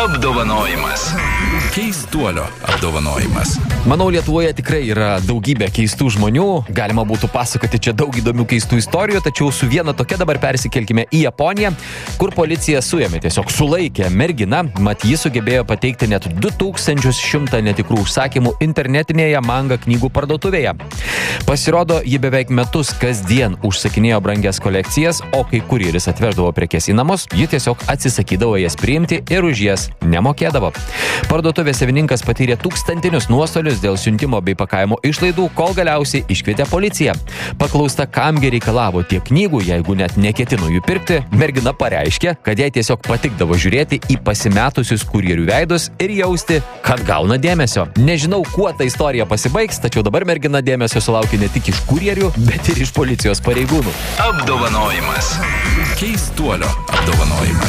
apdovanojimas. Keistuolio apdovanojimas. Manau, Lietuvoje tikrai yra daugybė keistų žmonių. Galima būtų pasakoti čia daug įdomių keistų istorijų, tačiau su viena tokia dabar persikelkime į Japoniją, kur policija suėmė, tiesiog sulaikė merginą, mat ji sugebėjo pateikti net 2100 netikrų užsakymų internetinėje manga knygų parduotuvėje. Pasirodo, ji beveik metus kasdien užsakinėjo brangias kolekcijas, o kai kurjeris atveždavo prekes į namus, ji tiesiog atsisakydavo jas priimti ir už jas nemokėdavo. Parduotuvės savininkas patyrė tūkstantinius nuostolius dėl siuntimo bei pakavimo išlaidų, kol galiausiai iškvietė policiją. Paklausta, kamgi reikalavo tiek knygų, jeigu net neketino jų pirkti, mergina pareiškė, kad jai tiesiog patikdavo žiūrėti į pasimetusius kurjerių veidus ir jausti, kad gauna dėmesio. Nežinau, kuo ta istorija pasibaigs, tačiau dabar mergina dėmesio sulaukė ne tik iš kurjerių, bet ir iš policijos pareigūnų. Apdovanojimas. Keistuolio apdovanojimas.